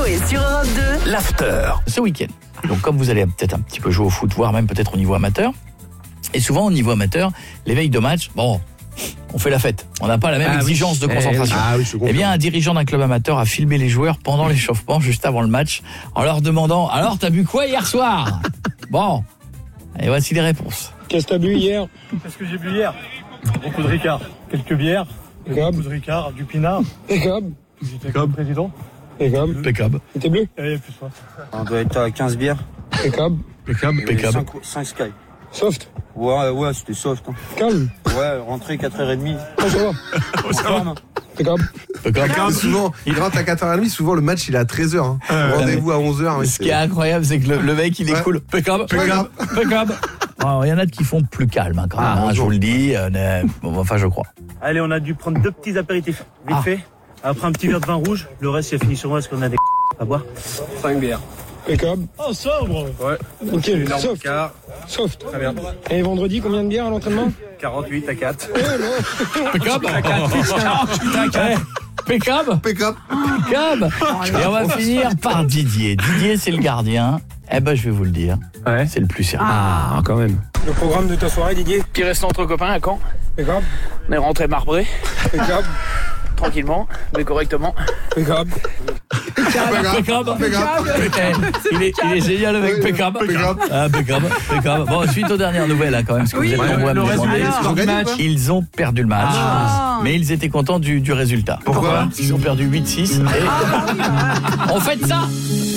et sur Europe 2, l'after. Ce week-end, donc comme vous allez peut-être un petit peu jouer au foot, voire même peut-être au niveau amateur, et souvent au niveau amateur, les veilles de match, bon, on fait la fête. On n'a pas la même exigence de concentration. Eh bien, un dirigeant d'un club amateur a filmé les joueurs pendant l'échauffement, juste avant le match, en leur demandant « Alors, t'as bu quoi hier soir ?» Bon, et voici les réponses. Qu'est-ce que t'as bu hier? Qu'est-ce que j'ai bu hier? Beaucoup de Ricard. Quelques bières. Beaucoup de Ricard, du pinard. Pécab. J'étais avec le président. Pécab. Pécab. T'es bleu? Et plus soif. On doit être à 15 bières. Pécab. Pécab. 5 Sky. Soft. Ouais, c'était soft. Hein. Calme. Ouais, rentrée 4h30. Ah, ça va. Pécab. Pécab. Souvent, il rentre à 4h30, souvent le match il est à 13h. Hein. Rendez-vous à 11h. Ce qui est incroyable, c'est que le mec, il est cool. Pécab. Il y en a qui font plus calme hein, quand même, hein, je vous le dis. Enfin, je crois. Allez, on a dû prendre 2 petits apéritifs. Vite fait. Après un petit verre de vin rouge. Le reste, c'est fini sur moi parce qu'on a des à boire. 5 bières. Pécab. Oh, sobre. Ouais. Ok, soft. Soft. Très bien. Et vendredi, combien de bières à l'entraînement? 48 à 4. Pécab. Pécab. Et on va finir par Didier. Didier, c'est le gardien. Eh ben, je vais vous le dire. Ouais. C'est le plus sérieux. Ah, quand même. Le programme de ta soirée, Didier? Petit resto entre copains à Caen. Pécab. On est rentré marbré, Pécab. tranquillement, mais correctement. Pécab. Pécab. Il est génial avec Pécab. Pécab. Bon, suite aux dernières nouvelles, hein, quand même, parce que vous êtes nombreux à me demander. Ils ont perdu le match, mais ils étaient contents du résultat. Pourquoi? Ils ont perdu 8-6. Et on fête ça.